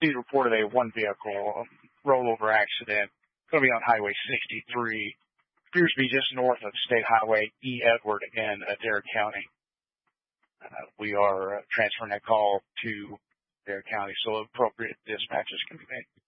Please reported a one vehicle rollover accident. Going to be on Highway 63. Appears to be just north of State Highway E. Edward in Adair County. We are transferring that call to Adair County so appropriate dispatches can be made.